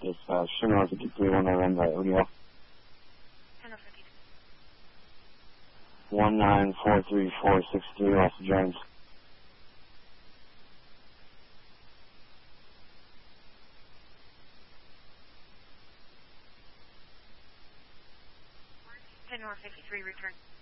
Dispatch, Shinra 53, 1 November, O'Neill. 1943463, Los Jones. North 53, return.